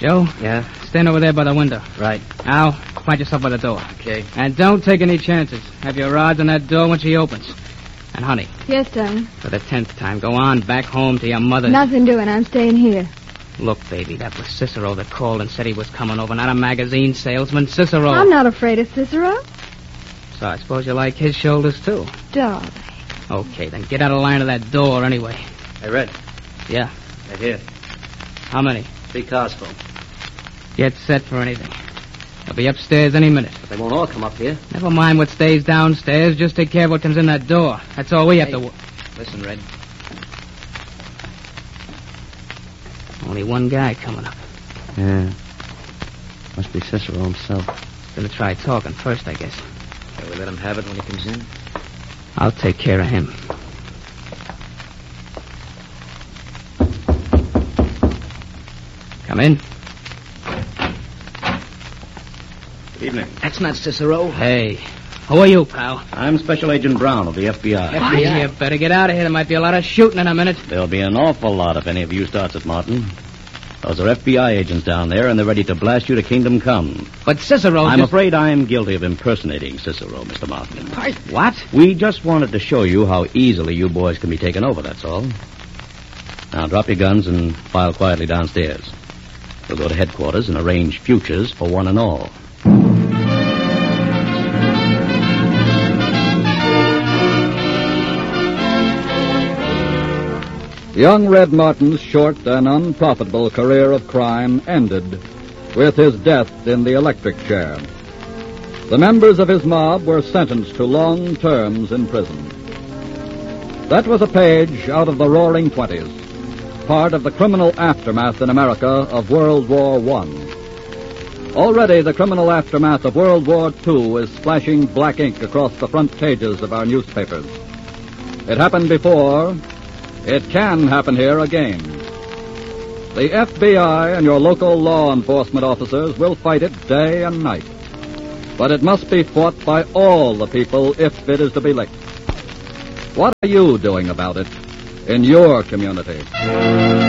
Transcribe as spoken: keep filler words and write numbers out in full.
Joe? Yeah? Stand over there by the window. Right. Al, find yourself by the door. Okay. And don't take any chances. Have your rods on that door when she opens. And, honey, Yes, darling. for the tenth time, go on back home to your mother. Nothing doing. I'm staying here. Look, baby, that was Cicero that called and said he was coming over, not a magazine salesman. Cicero. I'm not afraid of Cicero. So I suppose you like his shoulders, too. Darling. Okay, then get out of line of that door anyway. Hey, Red. Yeah. Right here. How many? Three cars full. Get set for anything. They'll be upstairs any minute. But they won't all come up here. Never mind what stays downstairs. Just take care of what comes in that door. That's all we have Hey. to... W- Listen, Red. Only one guy coming up. Yeah. Must be Cicero himself. Gonna try talking first, I guess. Shall we let him have it when he comes in? I'll take care of him. Come in. Good evening. That's not Cicero. Hey. Who are you, pal? I'm Special Agent Brown of the F B I. F B I. You better get out of here. There might be a lot of shooting in a minute. There'll be an awful lot if any of you starts it, Martin. Those are F B I agents down there, and they're ready to blast you to kingdom come. But Cicero... I'm just... afraid I'm guilty of impersonating Cicero, Mister Martin. What? We just wanted to show you how easily you boys can be taken over, that's all. Now, drop your guns and file quietly downstairs. We'll go to headquarters and arrange futures for one and all. Young Red Martin's short and unprofitable career of crime ended with his death in the electric chair. The members of his mob were sentenced to long terms in prison. That was a page out of the Roaring Twenties, part of the criminal aftermath in America of World War One. Already the criminal aftermath of World War Two is splashing black ink across the front pages of our newspapers. It happened before. It can happen here again. The F B I and your local law enforcement officers will fight it day and night. But it must be fought by all the people if it is to be licked. What are you doing about it in your community?